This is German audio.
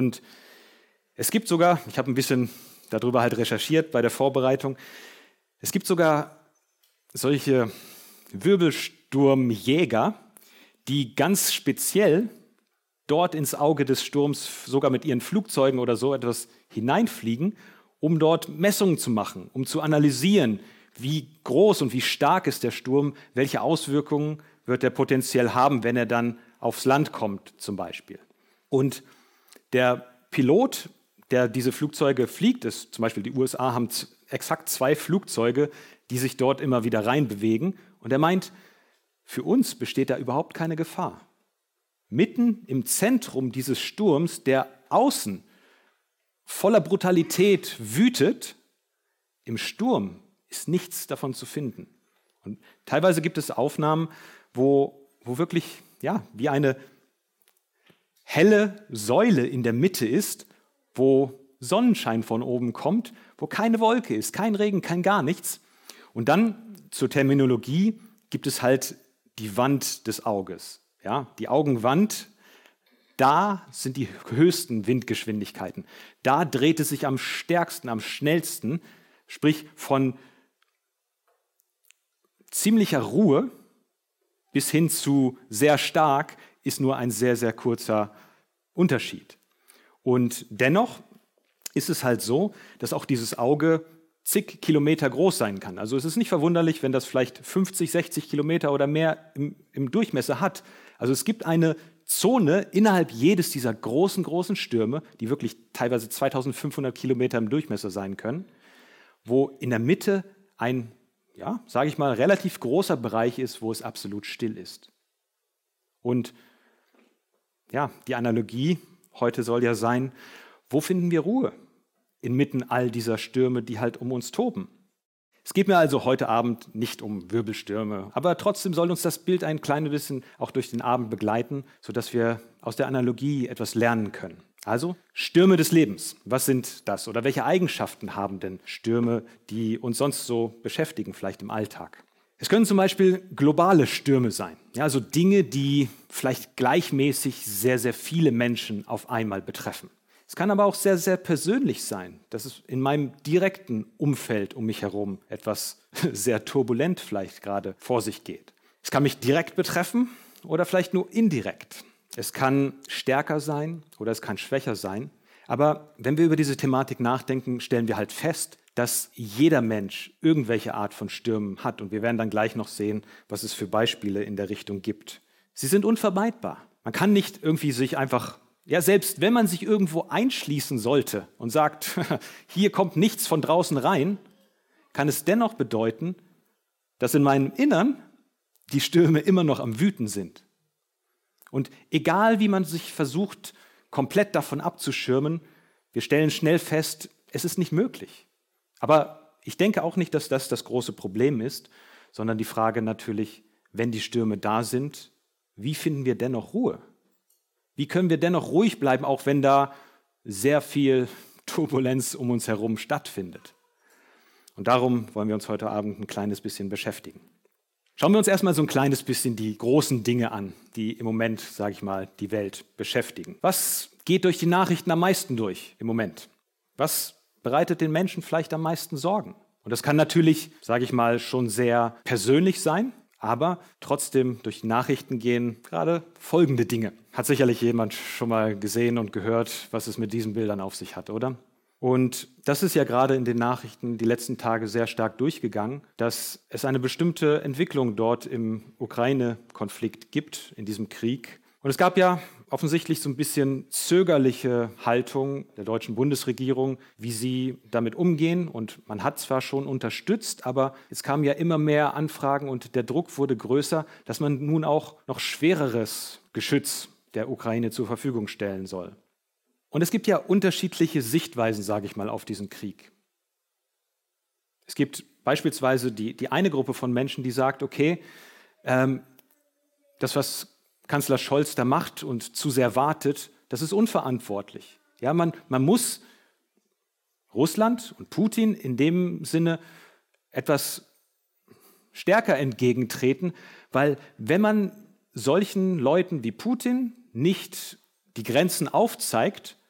Und es gibt sogar, ich habe ein bisschen darüber halt recherchiert bei der Vorbereitung, es gibt sogar solche Wirbelsturmjäger, die ganz speziell dort ins Auge des Sturms sogar mit ihren Flugzeugen oder so etwas hineinfliegen, um dort Messungen zu machen, um zu analysieren, wie groß und wie stark ist der Sturm, welche Auswirkungen wird er potenziell haben, wenn er dann aufs Land kommt zum Beispiel. Und der Pilot, der diese Flugzeuge fliegt, ist zum Beispiel die USA haben exakt 2 Flugzeuge, die sich dort immer wieder reinbewegen. Und er meint, für uns besteht da überhaupt keine Gefahr. Mitten im Zentrum dieses Sturms, der außen voller Brutalität wütet, im Sturm ist nichts davon zu finden. Und teilweise gibt es Aufnahmen, wo wirklich wie eine helle Säule in der Mitte ist, wo Sonnenschein von oben kommt, wo keine Wolke ist, kein Regen, kein gar nichts. Und dann zur Terminologie gibt es halt die Wand des Auges. Ja, die Augenwand, da sind die höchsten Windgeschwindigkeiten. Da dreht es sich am stärksten, am schnellsten, sprich von ziemlicher Ruhe bis hin zu sehr stark ist nur ein sehr, sehr kurzer Unterschied. Und dennoch ist es halt so, dass auch dieses Auge zig Kilometer groß sein kann. Also es ist nicht verwunderlich, wenn das vielleicht 50, 60 Kilometer oder mehr im Durchmesser hat. Also es gibt eine Zone innerhalb jedes dieser großen Stürme, die wirklich teilweise 2500 Kilometer im Durchmesser sein können, wo in der Mitte ein, sage ich mal, relativ großer Bereich ist, wo es absolut still ist. Und die Analogie heute soll ja sein, wo finden wir Ruhe inmitten all dieser Stürme, die halt um uns toben? Es geht mir also heute Abend nicht um Wirbelstürme, aber trotzdem soll uns das Bild ein kleines bisschen auch durch den Abend begleiten, sodass wir aus der Analogie etwas lernen können. Also Stürme des Lebens, was sind das? Oder welche Eigenschaften haben denn Stürme, die uns sonst so beschäftigen, vielleicht im Alltag? Es können zum Beispiel globale Stürme sein, also Dinge, die vielleicht gleichmäßig sehr, sehr viele Menschen auf einmal betreffen. Es kann aber auch sehr, sehr persönlich sein, dass es in meinem direkten Umfeld um mich herum etwas sehr turbulent vielleicht gerade vor sich geht. Es kann mich direkt betreffen oder vielleicht nur indirekt. Es kann stärker sein oder es kann schwächer sein. Aber wenn wir über diese Thematik nachdenken, stellen wir halt fest, dass jeder Mensch irgendwelche Art von Stürmen hat. Und wir werden dann gleich noch sehen, was es für Beispiele in der Richtung gibt. Sie sind unvermeidbar. Man kann nicht irgendwie sich einfach, selbst wenn man sich irgendwo einschließen sollte und sagt, hier kommt nichts von draußen rein, kann es dennoch bedeuten, dass in meinem Innern die Stürme immer noch am Wüten sind. Und egal, wie man sich versucht, komplett davon abzuschirmen, wir stellen schnell fest, es ist nicht möglich. Aber ich denke auch nicht, dass das das große Problem ist, sondern die Frage natürlich, wenn die Stürme da sind, wie finden wir dennoch Ruhe? Wie können wir dennoch ruhig bleiben, auch wenn da sehr viel Turbulenz um uns herum stattfindet? Und darum wollen wir uns heute Abend ein kleines bisschen beschäftigen. Schauen wir uns erstmal so ein kleines bisschen die großen Dinge an, die im Moment, sage ich mal, die Welt beschäftigen. Was geht durch die Nachrichten am meisten durch im Moment? Was bereitet den Menschen vielleicht am meisten Sorgen? Und das kann natürlich, sage ich mal, schon sehr persönlich sein, aber trotzdem durch die Nachrichten gehen gerade folgende Dinge. Hat sicherlich jemand schon mal gesehen und gehört, was es mit diesen Bildern auf sich hat, oder? Und das ist ja gerade in den Nachrichten die letzten Tage sehr stark durchgegangen, dass es eine bestimmte Entwicklung dort im Ukraine-Konflikt gibt, in diesem Krieg. Und es gab ja offensichtlich so ein bisschen zögerliche Haltung der deutschen Bundesregierung, wie sie damit umgehen. Und man hat zwar schon unterstützt, aber es kamen ja immer mehr Anfragen und der Druck wurde größer, dass man nun auch noch schwereres Geschütz der Ukraine zur Verfügung stellen soll. Und es gibt ja unterschiedliche Sichtweisen, sage ich mal, auf diesen Krieg. Es gibt beispielsweise die eine Gruppe von Menschen, die sagt, okay, das, was Kanzler Scholz da macht und zu sehr wartet, das ist unverantwortlich. Ja, man muss Russland und Putin in dem Sinne etwas stärker entgegentreten, weil wenn man solchen Leuten wie Putin nicht die Grenzen aufzeigt,